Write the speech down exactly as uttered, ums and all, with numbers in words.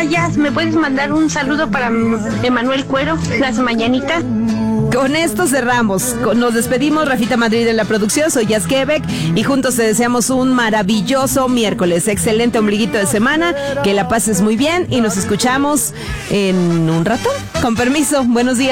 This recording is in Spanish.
Hola, Jazz, ¿me puedes mandar un saludo para Emanuel Cuero, las mañanitas? Con esto cerramos. Nos despedimos, Rafita Madrid en la producción, soy Jazz Quebec y juntos te deseamos un maravilloso miércoles, excelente ombliguito de semana, que la pases muy bien y nos escuchamos en un rato. Con permiso, buenos días.